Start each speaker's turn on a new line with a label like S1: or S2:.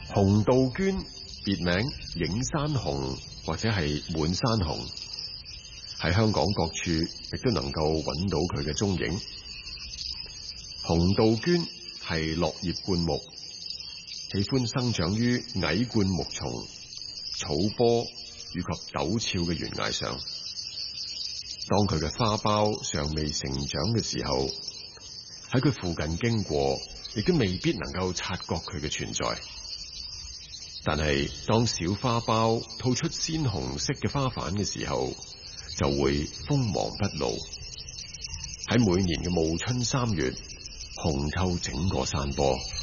S1: 紅杜鹃，別名影山紅或者係滿山紅，喺香港各處亦都能夠揾到佢嘅蹤影。紅杜鹃係落葉灌木，喜歡生長於矮灌木叢、草坡以及陡峭嘅懸崖上。當佢嘅花苞尚未成長嘅時候，喺佢附近經過，亦都未必能夠察覺佢嘅存在。但係當小花苞吐出鮮紅色嘅花瓣嘅時候，就會鋒芒不露。喺每年嘅暮春3月，紅透整個山坡。